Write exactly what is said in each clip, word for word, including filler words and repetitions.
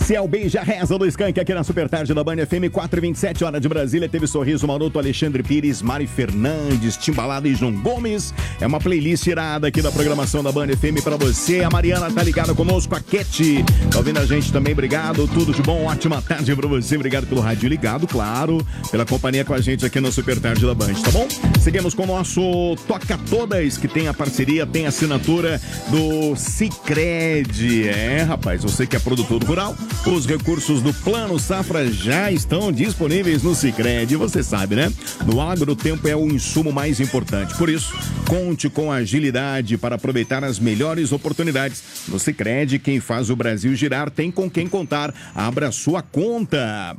Esse é o Beija Reza do Skank aqui na Super Tarde da Band F M, quatro e vinte e sete, hora de Brasília. Teve Sorriso Maroto, Alexandre Pires, Mari Fernandes, Timbalada e João Gomes. É uma playlist irada aqui da programação da Band F M pra você. A Mariana tá ligada conosco, a Cat tá ouvindo a gente também, obrigado. Tudo de bom, ótima tarde pra você. Obrigado pelo rádio ligado, claro, pela companhia com a gente aqui no Super Tarde da Band, tá bom? Seguimos com o nosso Toca Todas, que tem a parceria, tem a assinatura do Sicredi. É, rapaz, você que é produtor rural, os recursos do Plano Safra já estão disponíveis no Sicredi, você sabe, né? No agro, o tempo é o insumo mais importante. Por isso, conte com agilidade para aproveitar as melhores oportunidades. No Sicredi, quem faz o Brasil girar tem com quem contar. Abra sua conta.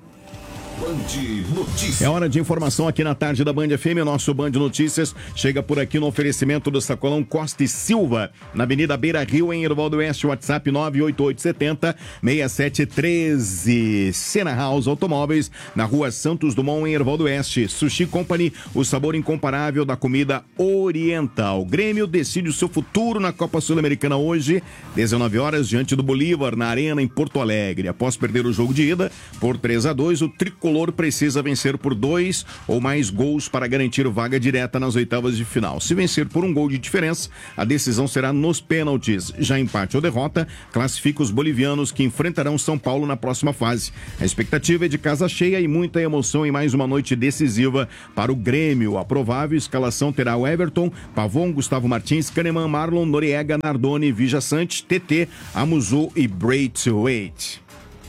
Band Notícias. É hora de informação aqui na tarde da Band F M. O nosso Band Notícias chega por aqui no oferecimento do Sacolão Costa e Silva, na Avenida Beira Rio, em Erval do Oeste. WhatsApp nove oito oito sete zero, seis sete um três. Sena House Automóveis, na Rua Santos Dumont, em Erval do Oeste. Sushi Company, o sabor incomparável da comida oriental. Grêmio decide o seu futuro na Copa Sul-Americana hoje, dezenove horas, diante do Bolívar, na Arena, em Porto Alegre. Após perder o jogo de ida por três a dois, o tricolor precisa vencer por dois ou mais gols para garantir vaga direta nas oitavas de final. Se vencer por um gol de diferença, a decisão será nos pênaltis. Já empate ou derrota, classifica os bolivianos, que enfrentarão São Paulo na próxima fase. A expectativa é de casa cheia e muita emoção em mais uma noite decisiva para o Grêmio. A provável escalação terá o Everton, Pavon, Gustavo Martins, Kahneman, Marlon, Noriega, Nardoni, Vija Sante, T T, Amuzu e Braithwaite.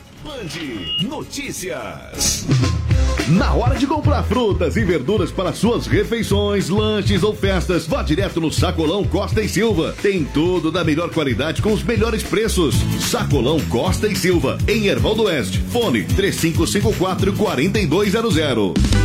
Band Notícias. Na hora de comprar frutas e verduras para suas refeições, lanches ou festas, vá direto no Sacolão Costa e Silva. Tem tudo da melhor qualidade com os melhores preços. Sacolão Costa e Silva, em Erval do Oeste. Fone três cinco cinco quatro, quatro dois zero zero.